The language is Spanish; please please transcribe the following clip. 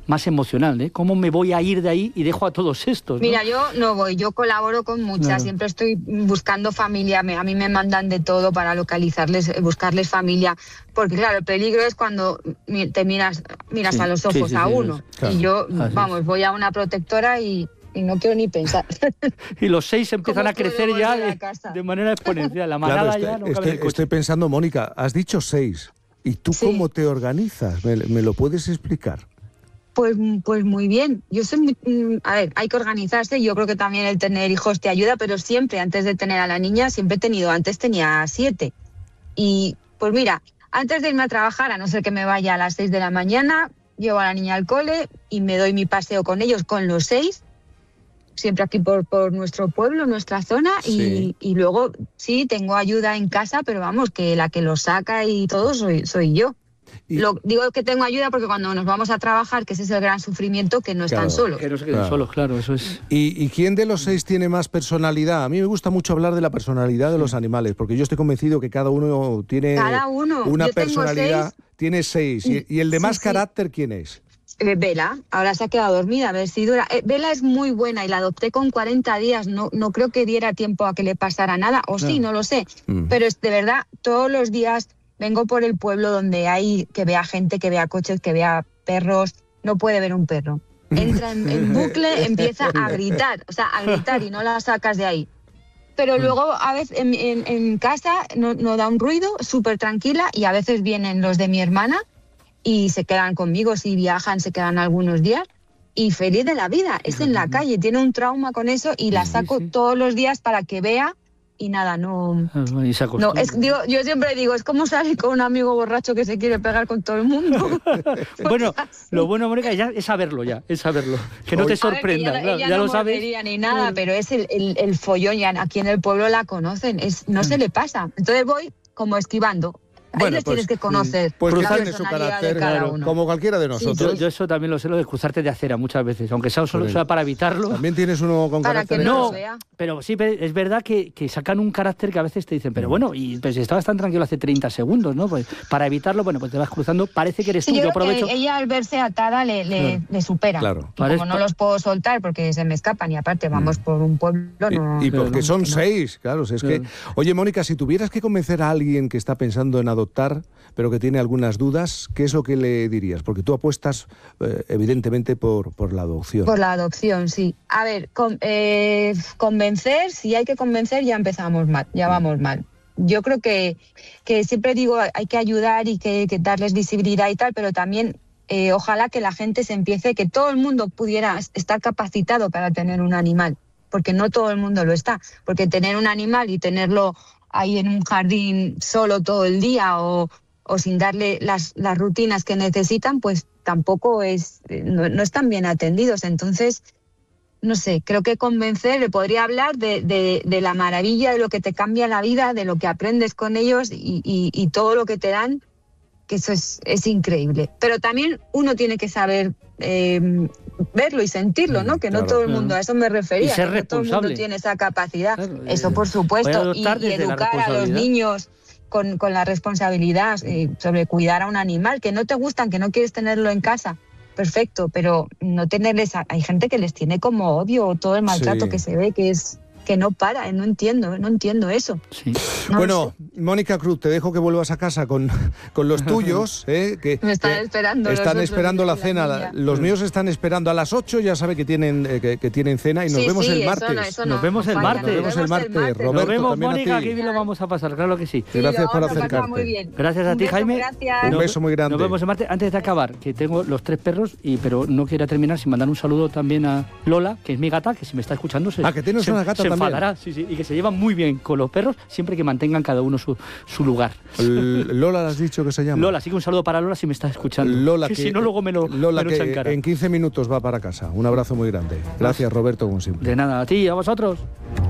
más emocional, ¿eh? ¿Cómo me voy a ir de ahí y dejo a todos estos, ¿no? Mira, yo no voy, yo colaboro con muchas, claro. Siempre estoy buscando familia, a mí me mandan de todo para localizarles, buscarles familia, porque claro, el peligro es cuando te miras a los ojos a uno, claro. Y yo, vamos, voy a una protectora y no quiero ni pensar. Y los 6 empiezan a crecer ya de manera exponencial. La manada ya no cabe en el coche. Estoy pensando, Mónica, has dicho 6. ¿Y tú cómo te organizas? ¿Me lo puedes explicar? Pues muy bien. Yo soy a ver, hay que organizarse. Yo creo que también el tener hijos te ayuda, pero siempre, antes de tener a la niña, antes tenía 7. Y pues mira, antes de irme a trabajar, a no ser que me vaya a las 6 de la mañana, llevo a la niña al cole y me doy mi paseo con ellos, con los 6. Siempre aquí por nuestro pueblo, nuestra zona, y luego sí, tengo ayuda en casa, pero vamos, que la que lo saca y todo soy yo. Digo que tengo ayuda porque cuando nos vamos a trabajar, que ese es el gran sufrimiento, que no están solos. Que no se queden solos, claro, eso es. ¿Y quién de los 6 tiene más personalidad? A mí me gusta mucho hablar de la personalidad de los animales, porque yo estoy convencido que cada uno tiene una personalidad. Tiene 6. ¿Y el de más carácter quién es? Vela, ahora se ha quedado dormida, a ver si dura. Vela es muy buena y la adopté con 40 días, no creo que diera tiempo a que le pasara nada, o sí, no lo sé, pero es de verdad, todos los días vengo por el pueblo donde hay que vea gente, que vea coches, que vea perros, no puede ver un perro. Entra en bucle, empieza a gritar y no la sacas de ahí. Pero luego a veces en casa no da un ruido, súper tranquila, y a veces vienen los de mi hermana y se quedan conmigo, si viajan se quedan algunos días, y feliz de la vida, es en la calle, tiene un trauma con eso y la saco todos los días para que vea y nada, no, yo siempre digo, es como salir con un amigo borracho que se quiere pegar con todo el mundo. Bueno, lo bueno, Mónica, ya es saberlo, que no te sorprenda. Ella ya no lo sabes. Mordería ni nada, pero es el follón, ya aquí en el pueblo la conocen, no se le pasa, entonces voy como esquivando. Ahí les tienes que conocer. Pues la tiene su carácter, como cualquiera de nosotros. Yo eso también lo sé, lo de cruzarte de acera muchas veces, aunque sea solo para evitarlo. También tienes uno con carácter. No, pero sí, es verdad que sacan un carácter que a veces te dicen, pero bueno, pues si estabas tan tranquilo hace 30 segundos, ¿no? Pues para evitarlo, bueno, pues te vas cruzando, parece que eres tú. Yo aprovecho. Que ella al verse atada le supera. Claro. Y como no los puedo soltar porque se me escapan y aparte vamos por un pueblo. Y porque son 6, claro. Es que, oye, Mónica, si tuvieras que convencer a alguien que está pensando en adoptar, pero que tiene algunas dudas, ¿qué es lo que le dirías? Porque tú apuestas, evidentemente, por la adopción. Por la adopción, sí. A ver, convencer, si hay que convencer, ya empezamos mal, ya vamos mal. Yo creo que siempre digo, hay que ayudar y que darles visibilidad y tal, pero también ojalá que la gente que todo el mundo pudiera estar capacitado para tener un animal, porque no todo el mundo lo está. Porque tener un animal y tenerlo ahí en un jardín solo todo el día o sin darle las rutinas que necesitan, pues tampoco no están bien atendidos. Entonces, no sé, creo que convencer, le podría hablar de la maravilla, de lo que te cambia la vida, de lo que aprendes con ellos y todo lo que te dan, que eso es increíble. Pero también uno tiene que saber verlo y sentirlo, ¿no? Que no todo el mundo, a eso me refería, y ser que no todo el mundo tiene esa capacidad. Claro, eso por supuesto, y educar a los niños con la responsabilidad sobre cuidar a un animal, que no te gustan, que no quieres tenerlo en casa, perfecto, pero no tenerles... Hay gente que les tiene como odio, todo el maltrato que se ve, que no para, no entiendo eso. Sí. Bueno, Mónica Cruz, te dejo que vuelvas a casa con los tuyos. Me están esperando. Están esperando la cena. Los míos están esperando a las 8, ya sabe que tienen cena y nos vemos el martes. Nos vemos el martes. Roberto, nos vemos, también Mónica, a ti. que bien lo vamos a pasar, claro que sí. Gracias por acercarte. Muy bien. Gracias a ti, Jaime. Gracias. Un beso muy grande. Nos vemos el martes. Antes de acabar, que tengo los 3 perros, pero no quiero terminar sin mandar un saludo también a Lola, que es mi gata, que si me está escuchando que tienes una gata también. Enfadará, sí, y que se llevan muy bien con los perros, siempre que mantengan cada uno su lugar. Lola, ¿le has dicho que se llama? Lola, sí, que un saludo para Lola si me está escuchando. Lola, que si no luego me lo echa en cara. En 15 minutos va para casa. Un abrazo muy grande. Gracias, Roberto, como siempre. De nada, a ti, a vosotros.